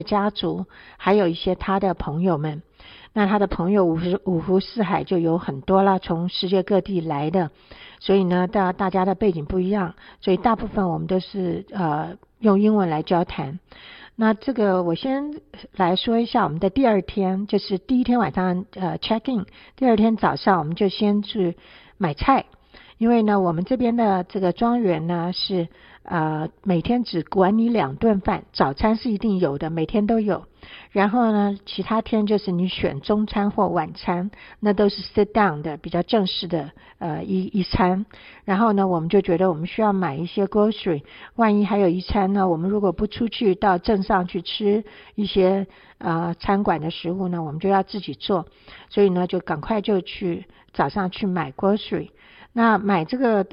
家族，还有一些他的朋友们。那他的朋友五湖四海就有很多啦，从世界各地来的，所以呢大家的背景不一样，所以大部分我们都是用英文来交谈。那这个我先来说一下我们的第二天，就是第一天晚上check in， 第二天早上我们就先去买菜。因为呢我们这边的这个庄园呢是每天只管你2顿饭，早餐是一定有的，每天都有，然后呢其他天就是你选中餐或晚餐，那都是 sit down 的比较正式的一餐。然后呢我们就觉得我们需要买一些 grocery， 万一还有一餐呢，我们如果不出去到镇上去吃一些餐馆的食物呢，我们就要自己做，所以呢就赶快就去早上去买 grocery。那买这个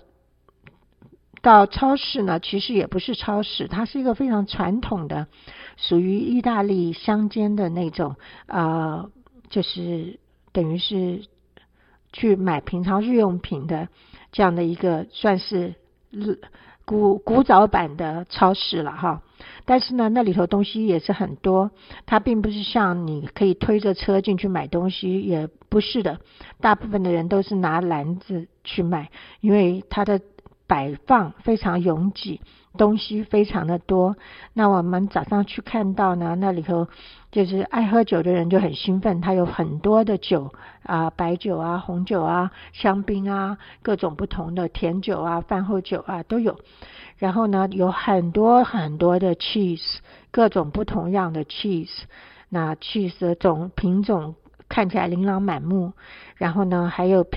到超市呢，其实也不是超市，它是一个非常传统的属于意大利乡间的那种就是等于是去买平常日用品的这样的一个算是古早版的超市了哈。但是呢那里头东西也是很多，它并不是像你可以推着车进去买东西，也不是的，大部分的人都是拿篮子去买，因为它的摆放非常拥挤，东西非常的多。那我们早上去看到呢，那里头就是爱喝酒的人就很兴奋，它有很多的酒白酒啊、红酒啊、香槟啊，各种不同的甜酒啊、饭后酒啊都有。然后呢有很多很多的 cheese， 各种不同样的 cheese， 那 cheese 的品种看起来琳琅满目。然后呢还有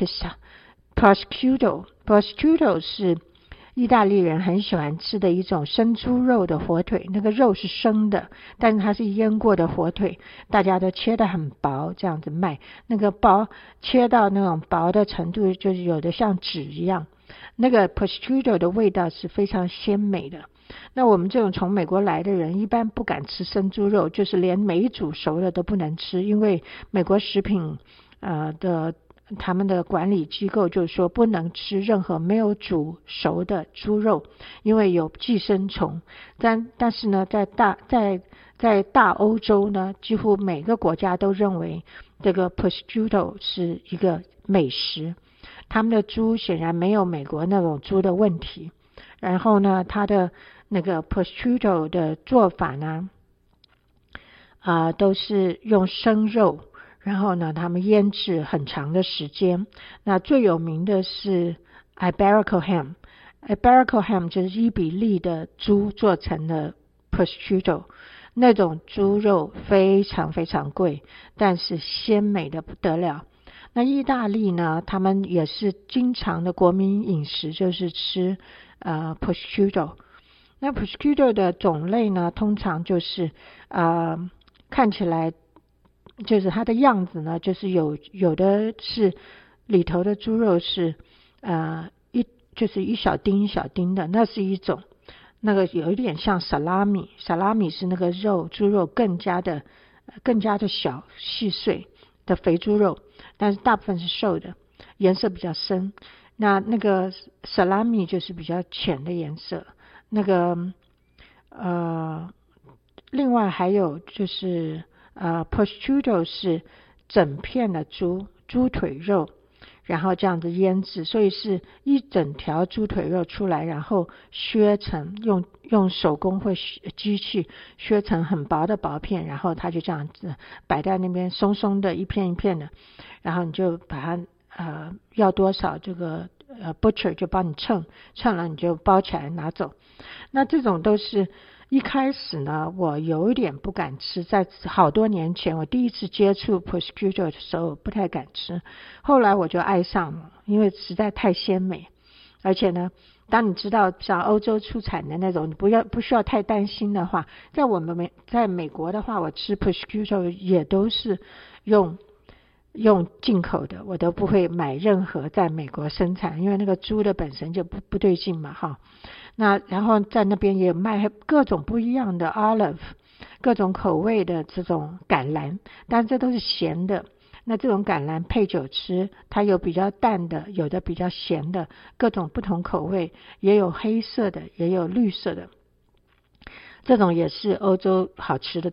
prosciutto 是意大利人很喜欢吃的一种生猪肉的火腿，那个肉是生的，但是它是腌过的火腿，大家都切得很薄，这样子卖，那个薄切到那种薄的程度，就是有的像纸一样。那个 prosciutto 的味道是非常鲜美的。那我们这种从美国来的人一般不敢吃生猪肉，就是连没煮熟的都不能吃，因为美国食品他们的管理机构就是说不能吃任何没有煮熟的猪肉，因为有寄生虫。但是呢在大欧洲呢，几乎每个国家都认为这个 prosciutto 是一个美食，他们的猪显然没有美国那种猪的问题。然后呢它的那个 prosciutto 的做法呢都是用生肉，然后呢他们腌制很长的时间。那最有名的是 Iberico ham 就是伊比利的猪做成的 prosciutto， 那种猪肉非常非常贵，但是鲜美的不得了。那意大利呢他们也是经常的国民饮食就是吃prosciutto。那 prosciutto 的种类呢通常就是看起来就是它的样子呢，就是有的是里头的猪肉是就是一小丁一小丁的，那是一种。那个有一点像萨拉米是那个猪肉更加的小细碎的肥猪肉，但是大部分是瘦的，颜色比较深。那个萨拉米就是比较浅的颜色。那个另外还有就是prosciutto 是整片的猪腿肉，然后这样子腌制，所以是一整条猪腿肉出来，然后削成用手工或机器削成很薄的薄片，然后它就这样子摆在那边松松的一片一片的，然后你就把它要多少这个butcher 就帮你称了，你就包起来拿走。那这种都是一开始呢我有一点不敢吃，在好多年前我第一次接触 prosciutto 的时候不太敢吃，后来我就爱上了，因为实在太鲜美。而且呢当你知道像欧洲出产的那种，你不需要太担心的话，在美国的话，我吃 prosciutto 也都是用进口的，我都不会买任何在美国生产，因为那个猪的本身就不对劲嘛哈。那然后在那边也卖各种不一样的 olive， 各种口味的这种橄榄，但这都是咸的。那这种橄榄配酒吃，它有比较淡的，有的比较咸的，各种不同口味，也有黑色的，也有绿色的。 这种也是欧洲好吃的